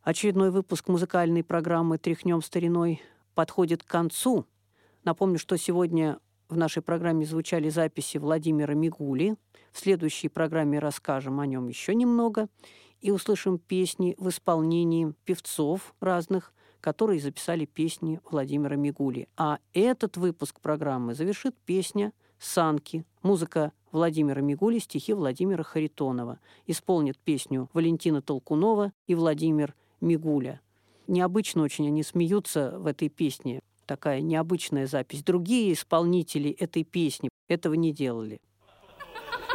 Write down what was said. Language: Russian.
Очередной выпуск музыкальной программы «Тряхнем стариной» подходит к концу. Напомню, что сегодня в нашей программе звучали записи Владимира Мигули. В следующей программе расскажем о нем еще немного и услышим песни в исполнении певцов разных, которые записали песни Владимира Мигули. А этот выпуск программы завершит песня «Санки». Музыка Владимира Мигули, стихи Владимира Харитонова. Исполнят песню Валентина Толкунова и Владимир Мигуля. Необычно очень они смеются в этой песне. Такая необычная запись. Другие исполнители этой песни этого не делали.